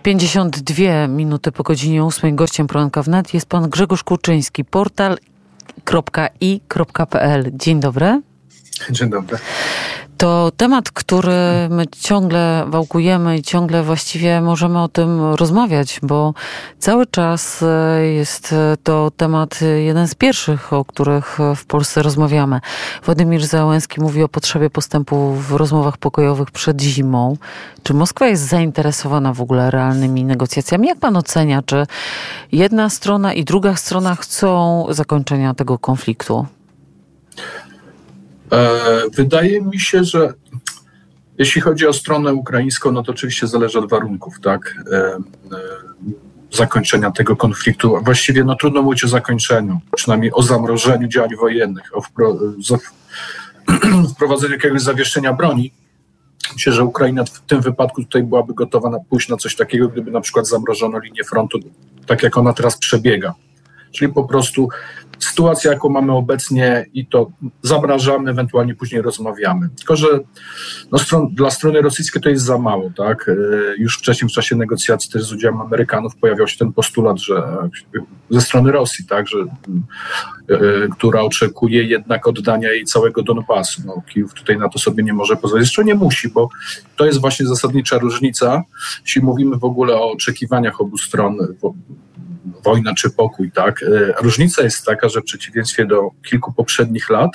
52 minuty po godzinie 8. Gościem Poranka Wnet jest pan Grzegorz Kurczyński, portal.i.pl. Dzień dobry. Dzień dobry. To temat, który my ciągle wałkujemy i ciągle właściwie możemy o tym rozmawiać, bo cały czas jest to temat jeden z pierwszych, o których w Polsce rozmawiamy. Władimir Zełenski mówi o potrzebie postępu w rozmowach pokojowych przed zimą. Czy Moskwa jest zainteresowana w ogóle realnymi negocjacjami? Jak pan ocenia, czy jedna strona i druga strona chcą zakończenia tego konfliktu? Wydaje mi się, że jeśli chodzi o stronę ukraińską, no to oczywiście zależy od warunków, tak, zakończenia tego konfliktu. Właściwie no trudno mówić o zakończeniu, przynajmniej o zamrożeniu działań wojennych, o wprowadzeniu jakiegoś zawieszenia broni. Myślę, że Ukraina w tym wypadku tutaj byłaby gotowa pójść na coś takiego, gdyby na przykład zamrożono linię frontu, tak jak ona teraz przebiega. Czyli po prostu sytuacja, jaką mamy obecnie i to zamrażamy, ewentualnie później rozmawiamy. Tylko, że no, dla strony rosyjskiej to jest za mało, tak? Już wcześniej w czasie negocjacji też z udziałem Amerykanów pojawiał się ten postulat, że ze strony Rosji, tak, że która oczekuje jednak oddania jej całego Donbasu. No, Kijów tutaj na to sobie nie może pozwolić. Jeszcze nie musi, bo to jest właśnie zasadnicza różnica, jeśli mówimy w ogóle o oczekiwaniach obu stron, wojna czy pokój, tak? Różnica jest taka, że w przeciwieństwie do kilku poprzednich lat,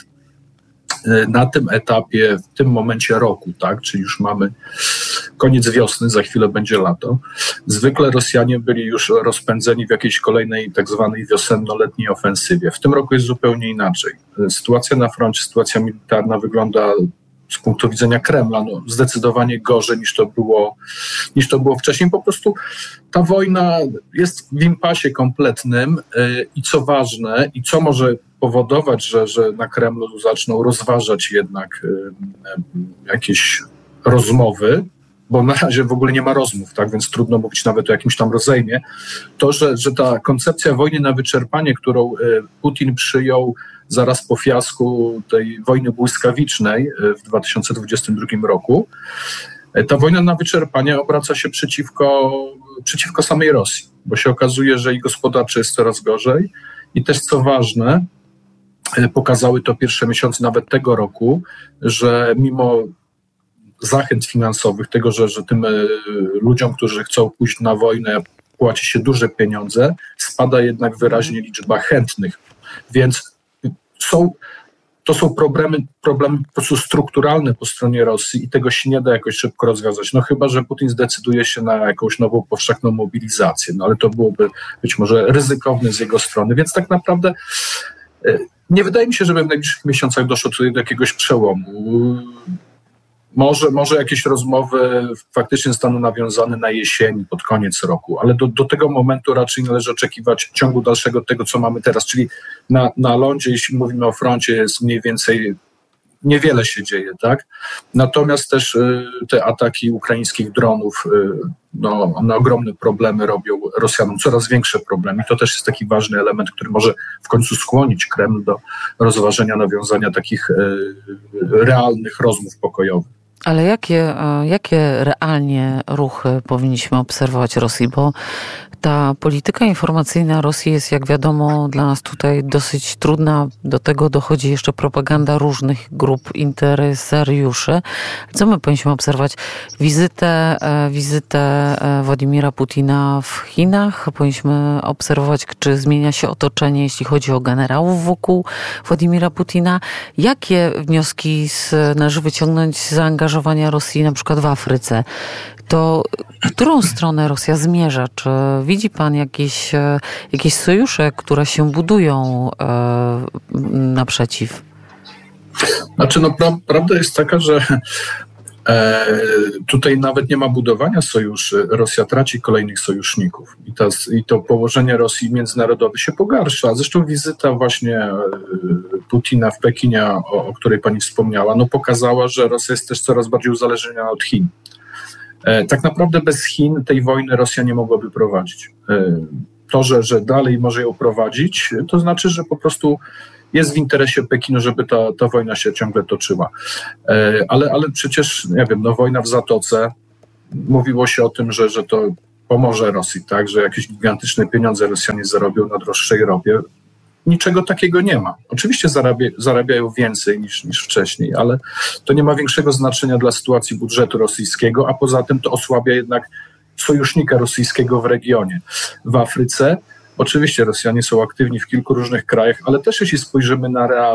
na tym etapie, w tym momencie roku, tak, czyli już mamy koniec wiosny, za chwilę będzie lato, zwykle Rosjanie byli już rozpędzeni w jakiejś kolejnej tak zwanej wiosenno-letniej ofensywie. W tym roku jest zupełnie inaczej. Sytuacja na froncie, sytuacja militarna wygląda z punktu widzenia Kremla no, zdecydowanie gorzej niż to było wcześniej. Po prostu ta wojna jest w impasie kompletnym i co ważne, i co może powodować, że na Kremlu zaczną rozważać jednak jakieś rozmowy, bo na razie w ogóle nie ma rozmów, tak, więc trudno mówić nawet o jakimś tam rozejmie, to, że ta koncepcja wojny na wyczerpanie, którą Putin przyjął zaraz po fiasku tej wojny błyskawicznej w 2022 roku, ta wojna na wyczerpanie obraca się przeciwko samej Rosji, bo się okazuje, że i gospodarczo jest coraz gorzej i też co ważne, pokazały to pierwsze miesiące nawet tego roku, że mimo zachęt finansowych, tego, że tym ludziom, którzy chcą pójść na wojnę, płaci się duże pieniądze, spada jednak wyraźnie liczba chętnych. Więc to są problemy po prostu strukturalne po stronie Rosji i tego się nie da jakoś szybko rozwiązać. No chyba, że Putin zdecyduje się na jakąś nową powszechną mobilizację, no ale to byłoby być może ryzykowne z jego strony, więc tak naprawdę nie wydaje mi się, żeby w najbliższych miesiącach doszło tutaj do jakiegoś przełomu. Może jakieś rozmowy faktycznie zostaną nawiązane na jesieni, pod koniec roku, ale do tego momentu raczej należy oczekiwać ciągu dalszego tego, co mamy teraz, czyli na lądzie, jeśli mówimy o froncie, jest mniej więcej niewiele się dzieje, tak? Natomiast też te ataki ukraińskich dronów, no, one ogromne problemy robią Rosjanom, coraz większe problemy. I to też jest taki ważny element, który może w końcu skłonić Kreml do rozważenia nawiązania takich realnych rozmów pokojowych. Ale jakie realnie ruchy powinniśmy obserwować Rosji? Bo ta polityka informacyjna Rosji jest, jak wiadomo, dla nas tutaj dosyć trudna. Do tego dochodzi jeszcze propaganda różnych grup interesariuszy. Co my powinniśmy obserwować? Wizytę Władimira Putina w Chinach? Powinniśmy obserwować, czy zmienia się otoczenie, jeśli chodzi o generałów wokół Władimira Putina? Jakie wnioski należy wyciągnąć z zaangażowania Rosji na przykład w Afryce? To w którą stronę Rosja zmierza? Czy widzi pan jakieś sojusze, które się budują naprzeciw? Znaczy, no, prawda jest taka, że tutaj nawet nie ma budowania sojuszy. Rosja traci kolejnych sojuszników i to położenie Rosji międzynarodowe się pogarsza. Zresztą wizyta właśnie Putina w Pekinie, o której pani wspomniała, no pokazała, że Rosja jest też coraz bardziej uzależniona od Chin. Tak naprawdę bez Chin tej wojny Rosja nie mogłaby prowadzić. To, że dalej może ją prowadzić, to znaczy, że po prostu jest w interesie Pekinu, żeby ta wojna się ciągle toczyła. Ale przecież, nie wiem, no wojna w Zatoce, mówiło się o tym, że to pomoże Rosji, tak, że jakieś gigantyczne pieniądze Rosjanie zarobią na droższej ropie. Niczego takiego nie ma. Oczywiście zarabiają więcej niż wcześniej, ale to nie ma większego znaczenia dla sytuacji budżetu rosyjskiego, a poza tym to osłabia jednak sojusznika rosyjskiego w regionie. W Afryce oczywiście Rosjanie są aktywni w kilku różnych krajach, ale też jeśli spojrzymy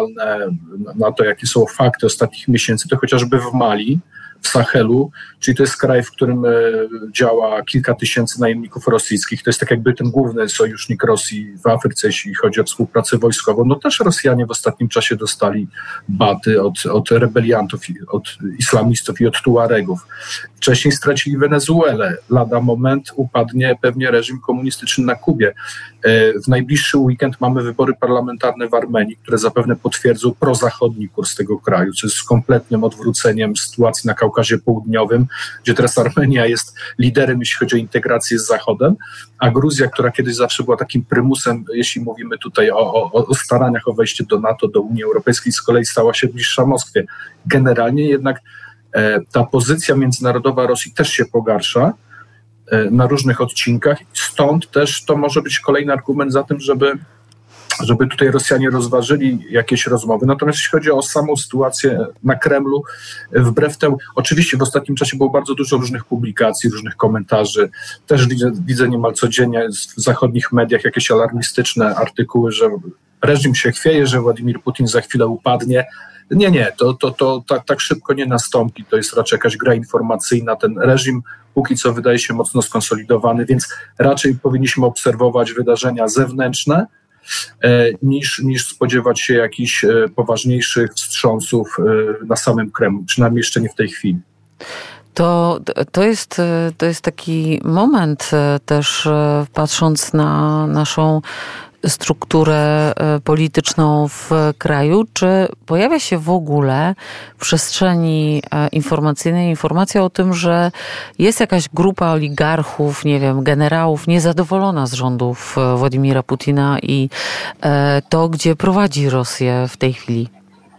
na to, jakie są fakty ostatnich miesięcy, to chociażby w Mali, w Sahelu, czyli to jest kraj, w którym działa kilka tysięcy najemników rosyjskich. To jest tak jakby ten główny sojusznik Rosji w Afryce, jeśli chodzi o współpracę wojskową. No też Rosjanie w ostatnim czasie dostali baty od rebeliantów, od islamistów i od Tuaregów. Wcześniej stracili Wenezuelę. Lada moment upadnie pewnie reżim komunistyczny na Kubie. W najbliższy weekend mamy wybory parlamentarne w Armenii, które zapewne potwierdzą prozachodni kurs tego kraju, co jest kompletnym odwróceniem sytuacji na Kaukazie Południowym, gdzie teraz Armenia jest liderem, jeśli chodzi o integrację z Zachodem, a Gruzja, która kiedyś zawsze była takim prymusem, jeśli mówimy tutaj o staraniach o wejście do NATO, do Unii Europejskiej, z kolei stała się bliższa Moskwie. Generalnie jednak ta pozycja międzynarodowa Rosji też się pogarsza na różnych odcinkach. Stąd też to może być kolejny argument za tym, żeby tutaj Rosjanie rozważyli jakieś rozmowy. Natomiast jeśli chodzi o samą sytuację na Kremlu, wbrew temu, oczywiście w ostatnim czasie było bardzo dużo różnych publikacji, różnych komentarzy. Też widzę niemal codziennie w zachodnich mediach jakieś alarmistyczne artykuły, że reżim się chwieje, że Władimir Putin za chwilę upadnie. Nie, to tak szybko nie nastąpi. To jest raczej jakaś gra informacyjna. Ten reżim póki co wydaje się mocno skonsolidowany, więc raczej powinniśmy obserwować wydarzenia zewnętrzne, niż spodziewać się jakichś poważniejszych wstrząsów na samym Kremlu, przynajmniej jeszcze nie w tej chwili. To jest taki moment też, patrząc na naszą strukturę polityczną w kraju, czy pojawia się w ogóle w przestrzeni informacyjnej informacja o tym, że jest jakaś grupa oligarchów, nie wiem, generałów niezadowolona z rządów Władimira Putina i to, gdzie prowadzi Rosję w tej chwili?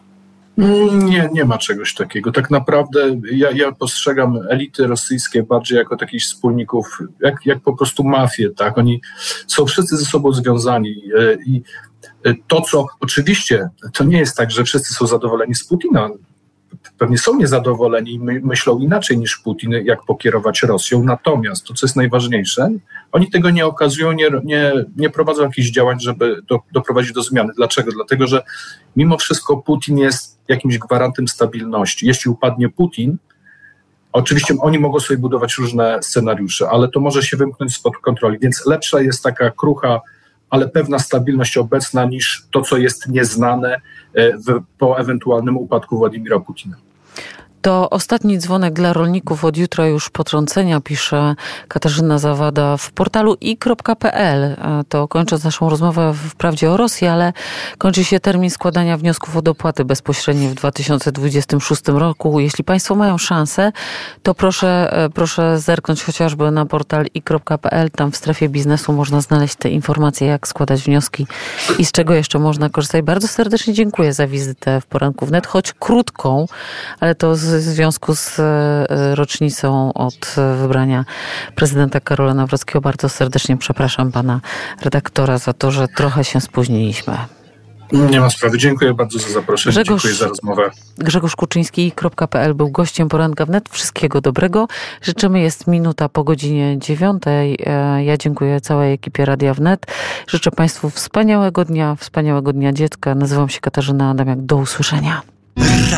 Nie ma czegoś takiego. Tak naprawdę ja postrzegam elity rosyjskie bardziej jako takich wspólników, jak po prostu mafię, tak? Oni są wszyscy ze sobą związani i to, co oczywiście, to nie jest tak, że wszyscy są zadowoleni z Putina. Pewnie są niezadowoleni i myślą inaczej niż Putin, jak pokierować Rosją. Natomiast to, co jest najważniejsze, oni tego nie okazują, nie prowadzą jakichś działań, żeby doprowadzić do zmiany. Dlaczego? Dlatego, że mimo wszystko Putin jest jakimś gwarantem stabilności. Jeśli upadnie Putin, oczywiście oni mogą sobie budować różne scenariusze, ale to może się wymknąć spod kontroli. Więc lepsza jest taka krucha, ale pewna stabilność obecna niż to, co jest nieznane po ewentualnym upadku Władimira Putina. To ostatni dzwonek dla rolników, od jutra już potrącenia, pisze Katarzyna Zawada w portalu i.pl. To kończąc naszą rozmowę wprawdzie o Rosji, ale kończy się termin składania wniosków o dopłaty bezpośrednie w 2026 roku. Jeśli Państwo mają szansę, to proszę zerknąć chociażby na portal i.pl. Tam w strefie biznesu można znaleźć te informacje, jak składać wnioski i z czego jeszcze można korzystać. Bardzo serdecznie dziękuję za wizytę w Poranku Wnet, choć krótką, ale to w związku z rocznicą od wybrania prezydenta Karola Nawrockiego. Bardzo serdecznie przepraszam pana redaktora za to, że trochę się spóźniliśmy. Nie ma sprawy. Dziękuję bardzo za zaproszenie. Dziękuję za rozmowę. Grzegorz Kuczyński.pl był gościem Poranka Wnet. Wszystkiego dobrego. Życzymy, jest minuta po godzinie 9. Ja dziękuję całej ekipie Radia Wnet. Życzę Państwu wspaniałego dnia dziecka. Nazywam się Katarzyna Adamiak. Do usłyszenia.